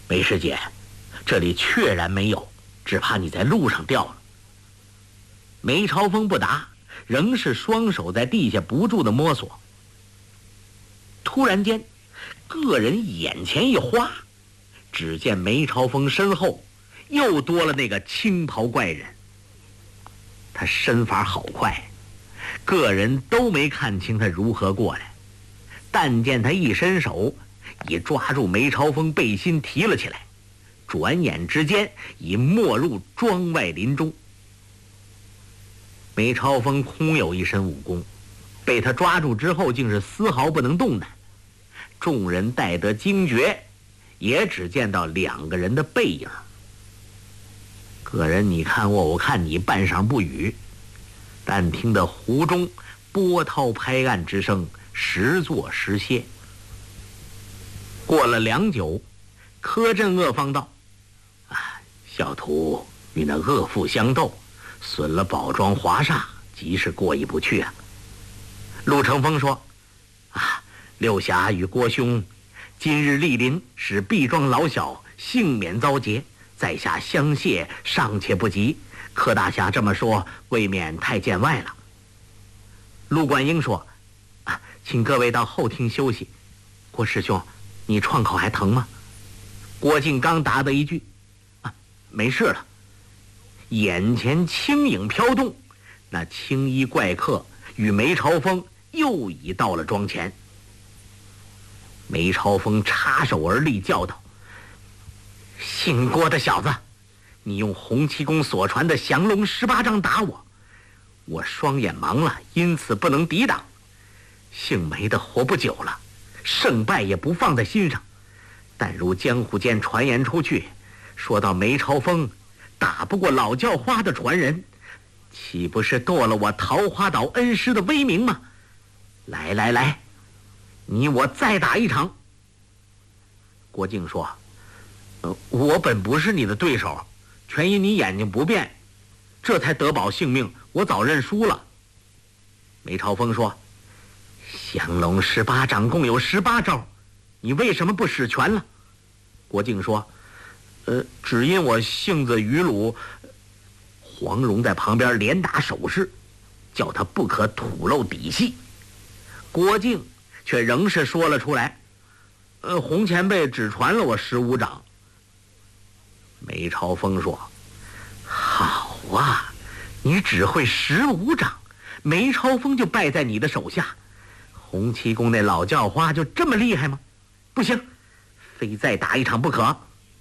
梅师姐，这里确然没有，只怕你在路上掉了。梅超风不答，仍是双手在地下不住地摸索。突然间，个人眼前一花，只见梅超风身后又多了那个青袍怪人。他身法好快，个人都没看清他如何过来，但见他一伸手，已抓住梅超风背心提了起来，转眼之间已没入庄外林中。梅超风空有一身武功，被他抓住之后竟是丝毫不能动弹。众人待得惊觉，也只见到两个人的背影。个人你看我，我看你，半晌不语，但听得湖中波涛拍岸之声，时作时歇。过了良久，柯镇恶方道：“小徒与那恶妇相斗，损了宝庄华煞，即是过意不去啊。”陆成风说：“六侠与郭兄今日莅临，使毕庄老小幸免遭劫，在下相谢尚且不及，柯大侠这么说，未免太见外了。”陆冠英说：“请各位到后厅休息。郭师兄，你创口还疼吗？”郭靖刚答得一句：“没事了。”眼前轻影飘动，那青衣怪客与梅超风又已到了庄前。梅超风插手而立，叫道：“姓郭的小子，你用洪七公所传的降龙18掌打我，我双眼盲了，因此不能抵挡。姓梅的活不久了，胜败也不放在心上。但如江湖间传言出去，说到梅超风打不过老叫花的传人，岂不是堕了我桃花岛恩师的威名吗？来来来，你我再打一场。”郭靖说：“我本不是你的对手，全因你眼睛不便，这才得保性命，我早认输了。”梅超风说：“降龙18掌共有18招，你为什么不使全了？”郭靖说：“只因我性子愚鲁。”黄蓉在旁边连打手势，叫他不可吐露底细。郭靖却仍是说了出来：“洪前辈只传了我15掌。”梅超风说：“好啊，你只会15掌，梅超风就败在你的手下。洪七公那老叫花就这么厉害吗？不行，非再打一场不可。”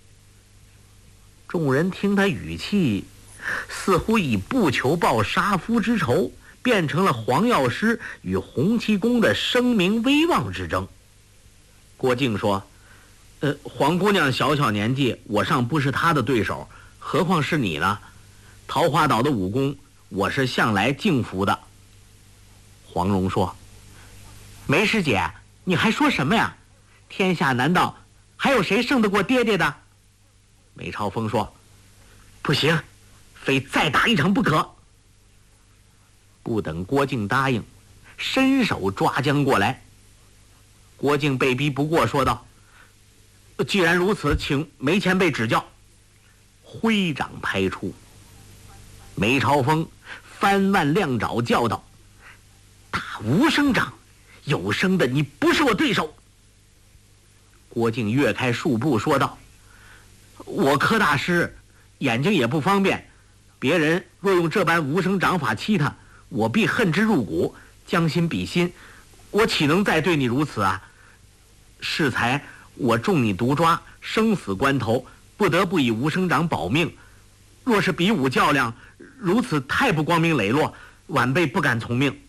众人听他语气，似乎以不求报杀夫之仇，变成了黄药师与洪七公的声名威望之争。郭靖说：“黄姑娘小小年纪，我尚不是她的对手，何况是你呢？桃花岛的武功，我是向来敬服的。”黄蓉说：“梅师姐，你还说什么呀？天下难道还有谁胜得过爹爹的？”梅超风说：“不行，非再打一场不可。”不等郭靖答应，伸手抓将过来。郭靖被逼不过，说道：“既然如此，请梅前辈指教。”挥掌拍出，梅超风翻腕亮爪，叫道：“打无声掌，有声的你不是我对手。”郭靖跃开数步，说道：“我柯大师眼睛也不方便，别人若用这般无声掌法欺他，我必恨之入骨，将心比心，我岂能再对你如此啊？适才我中你毒抓，生死关头不得不以无声掌保命，若是比武较量，如此太不光明磊落，晚辈不敢从命。”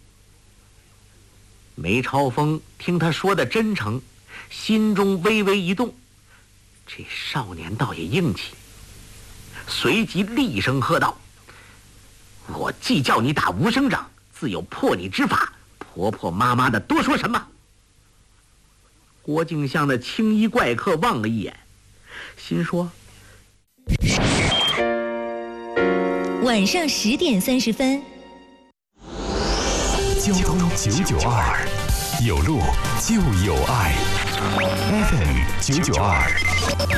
梅超风听他说的真诚，心中微微一动，这少年倒也硬气，随即厉声喝道：“我既叫你打无声掌，自有破你之法，婆婆妈妈的多说什么？”郭靖向那青衣怪客望了一眼，心说： 晚上10点30分， 交通992，有路就有爱，FM 992。